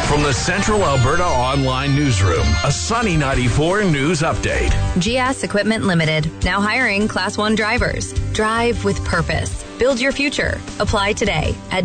From the Central Alberta Online Newsroom, a Sunny 94 news update. GS Equipment Limited, now hiring Class 1 drivers. Drive with purpose. Build your future. Apply today at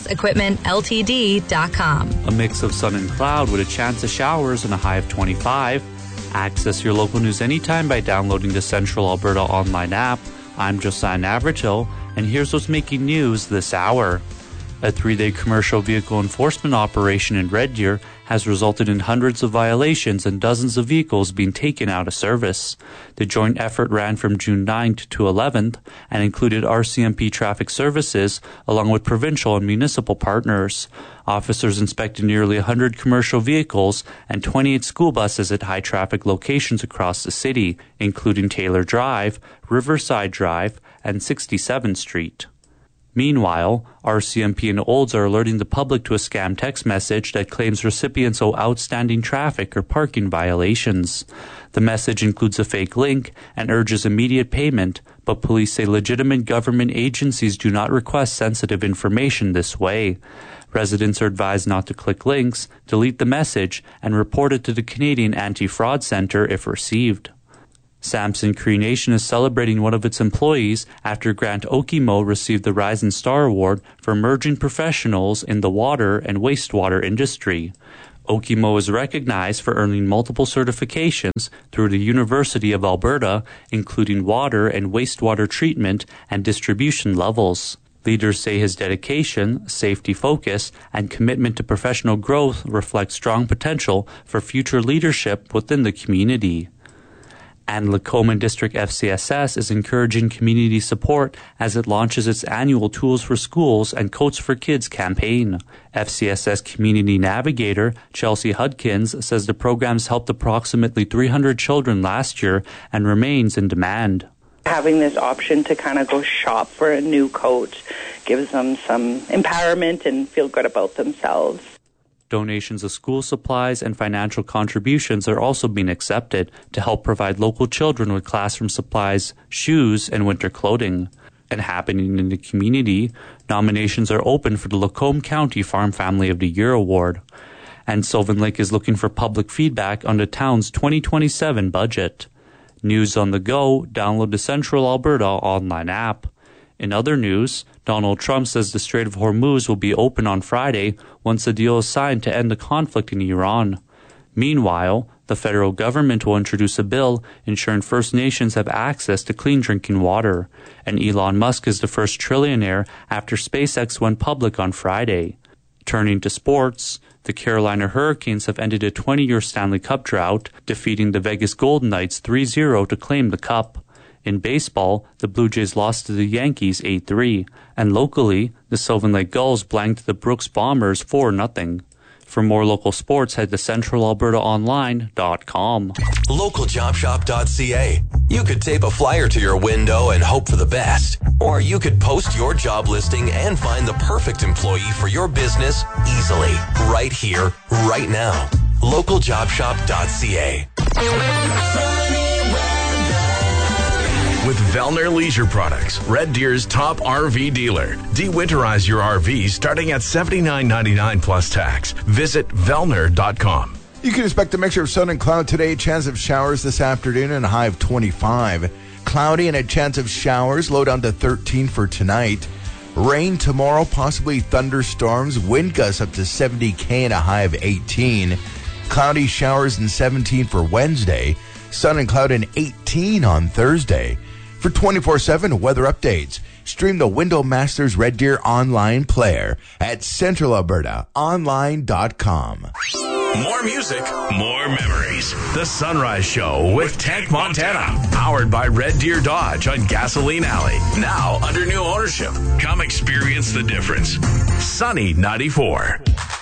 gsequipmentltd.com. A mix of sun and cloud with a chance of showers and a high of 25. Access your local news anytime by downloading the Central Alberta Online app. I'm Josiah Navratil, and here's what's making news this hour. A 3-day commercial vehicle enforcement operation in Red Deer has resulted in hundreds of violations and dozens of vehicles being taken out of service. The joint effort ran from June 9th to 11th and included RCMP Traffic Services along with provincial and municipal partners. Officers inspected nearly 100 commercial vehicles and 28 school buses at high-traffic locations across the city, including Taylor Drive, Riverside Drive, and 67th Street. Meanwhile, RCMP and Olds are alerting the public to a scam text message that claims recipients owe outstanding traffic or parking violations. The message includes a fake link and urges immediate payment, but police say legitimate government agencies do not request sensitive information this way. Residents are advised not to click links, delete the message, and report it to the Canadian Anti-Fraud Centre if received. Samson Cree Nation is celebrating one of its employees after Grant Okimo received the Rising Star Award for emerging professionals in the water and wastewater industry. Okimo is recognized for earning multiple certifications through the University of Alberta, including water and wastewater treatment and distribution levels. Leaders say his dedication, safety focus, and commitment to professional growth reflect strong potential for future leadership within the community. And Lacombe District FCSS is encouraging community support as it launches its annual Tools for Schools and Coats for Kids campaign. FCSS Community Navigator Chelsea Hudkins says the program's helped approximately 300 children last year and remains in demand. Having this option to kind of go shop for a new coat gives them some empowerment and feel good about themselves. Donations of school supplies and financial contributions are also being accepted to help provide local children with classroom supplies, shoes, and winter clothing. And happening in the community, nominations are open for the Lacombe County Farm Family of the Year Award. And Sylvan Lake is looking for public feedback on the town's 2027 budget. News on the go, download the Central Alberta Online app. In other news, Donald Trump says the Strait of Hormuz will be open on Friday once a deal is signed to end the conflict in Iran. Meanwhile, the federal government will introduce a bill ensuring First Nations have access to clean drinking water. And Elon Musk is the first trillionaire after SpaceX went public on Friday. Turning to sports, the Carolina Hurricanes have ended a 20-year Stanley Cup drought, defeating the Vegas Golden Knights 3-0 to claim the cup. In baseball, the Blue Jays lost to the Yankees 8-3, and locally, the Sylvan Lake Gulls blanked the Brooks Bombers 4-0. For more local sports, head to centralalbertaonline.com. Localjobshop.ca. You could tape a flyer to your window and hope for the best. Or you could post your job listing and find the perfect employee for your business easily. Right here, right now. Localjobshop.ca. With Vellner Leisure Products, Red Deer's top RV dealer. De-winterize your RV starting at $79.99 plus tax. Visit Vellner.com. You can expect a mixture of sun and cloud today. Chance of showers this afternoon and a high of 25. Cloudy and a chance of showers. Low down to 13 for tonight. Rain tomorrow, possibly thunderstorms. Wind gusts up to 70 km and a high of 18. Cloudy showers and 17 for Wednesday. Sun and cloud and 18 on Thursday. For 24/7 weather updates, stream the Window Masters Red Deer online player at centralalbertaonline.com. More music, more memories. The Sunrise Show with Tank Montana. Powered by Red Deer Dodge on Gasoline Alley. Now under new ownership. Come experience the difference. Sunny 94.